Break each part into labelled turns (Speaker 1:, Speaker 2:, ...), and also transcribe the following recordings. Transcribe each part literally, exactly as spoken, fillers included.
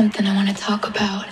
Speaker 1: something I want to talk about.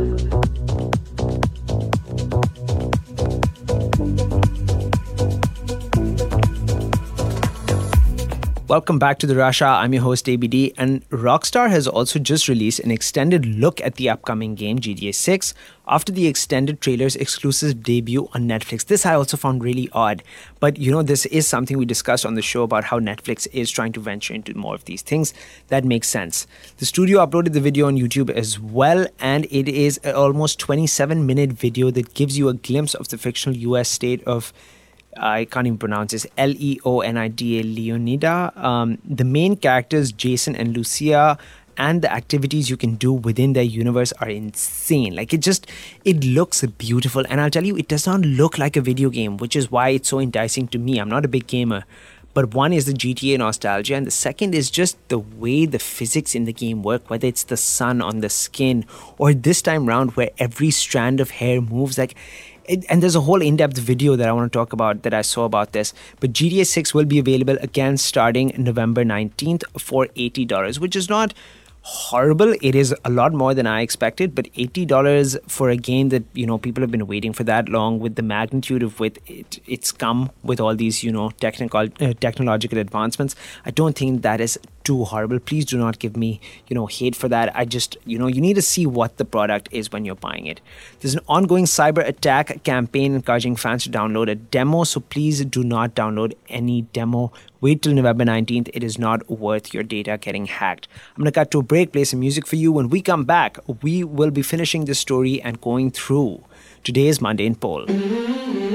Speaker 2: Welcome back to The Russia. I'm your host, A B D, and Rockstar has also just released an extended look at the upcoming game, G T A six, after the extended trailer's exclusive debut on Netflix. This I also found really odd, but you know, this is something we discussed on the show about how Netflix is trying to venture into more of these things. That makes sense. The studio uploaded the video on YouTube as well, and it is an almost twenty-seven minute video that gives you a glimpse of the fictional U S state of I can't even pronounce this, L E O N I D A, Leonida. Um, the main characters, Jason and Lucia, and the activities you can do within their universe are insane. Like, it just, it looks beautiful. And I'll tell you, it does not look like a video game, which is why it's so enticing to me. I'm not a big gamer. But one is the G T A nostalgia, and the second is just the way the physics in the game work, whether it's the sun on the skin, or this time round where every strand of hair moves. Like, It, and there's a whole in-depth video that I want to talk about that I saw about this. But G T A six will be available again starting November nineteenth for eighty dollars, which is not horrible. It is a lot more than I expected, but eighty dollars for a game that, you know, people have been waiting for that long, with the magnitude of with it, it's come with all these, you know, technical uh, technological advancements. I don't think that is too horrible. Please do not give me, you know, hate for that. I just, you know, you need to see what the product is when you're buying it. There's an ongoing cyber attack campaign encouraging fans to download a demo, so please do not download any demo. Wait till November nineteenth. It is not worth your data getting hacked. I'm going to cut to a break, play some music for you. When we come back, we will be finishing this story and going through today's mundane poll.